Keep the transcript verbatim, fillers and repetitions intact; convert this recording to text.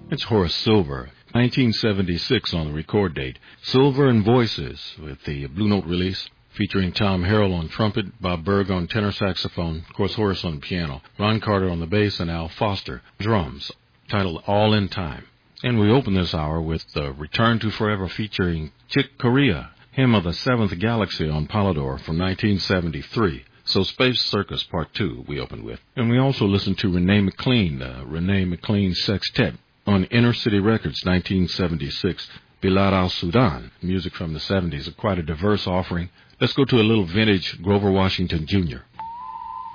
It's Horace Silver, nineteen seventy-six on the record date. Silver and Voices with the Blue Note release, featuring Tom Harrell on trumpet, Bob Berg on tenor saxophone, of course Horace on piano, Ron Carter on the bass, and Al Foster drums, titled All in Time. And we open this hour with the Return to Forever featuring Chick Corea, Hymn of the Seventh Galaxy on Polydor from nineteen seventy-three. So Space Circus Part two we opened with. And we also listened to Renee McLean, uh, Renee McLean Sextet on Inner City Records, nineteen seventy-six. Bilal al-Sudan, music from the seventies, quite a diverse offering. Let's go to a little vintage Grover Washington Junior